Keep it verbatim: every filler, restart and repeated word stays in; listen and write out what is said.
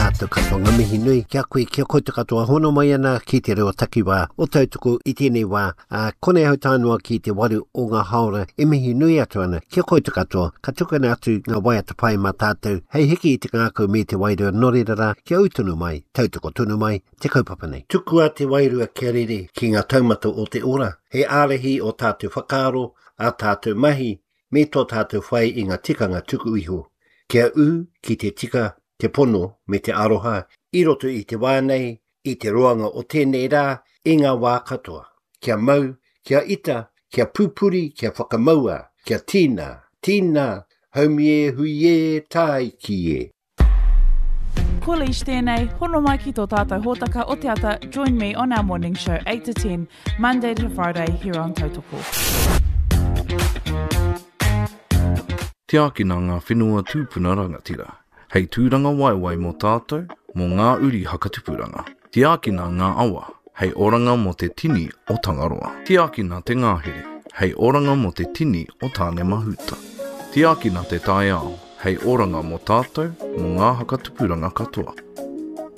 tātou katoa ngamihi nui. Kia koe kia koe te katoa hono mai ana ki te reo takiwā o tautuku i tēnei wā. Uh, kone hau tānoa ki te waru o ngā haora e mihi nui atu ana. Kia koe te katoa. Ka tukana atu ngā wai ata pai mā tātou. Hei hiki i te ngākau me te wairua norerara. Kia utunu mai, tautuko tunu mai, te kaupapa nei. Tuku a te wairua kia rere ki ngā taumata o te ora. He ārehi o tātou whakaaro, a tātou mahi, me tō tātou whai i ngā tikanga tuku iho. Kia u ki te tika, te pono me te aroha, i roto i te wānei, i te roanga o tēnei rā, i ngā wā katoa. Kia mau, kia ita, kia pupuri, kia whakamaua, kia tīna, tīna, haumie huie tai ki e. Ko leish tēnei, hono mai ki tō tātou hōtaka o te ata, join me on our morning show eight to ten, Monday to Friday, here on Tautoko. Te ākina ngā whenua tūpuna rangatira. Hei tūranga waiwai mō tātou, mō ngā uri hakatupuranga. Te ākina ngā awa, hei oranga mō te tini o Tangaroa. Te ākina te ngāhere, hei oranga mō te tini o Tāne Mahuta. Te ākina te tai ao, hei oranga mō tātou, mō ngā hakatupuranga katoa.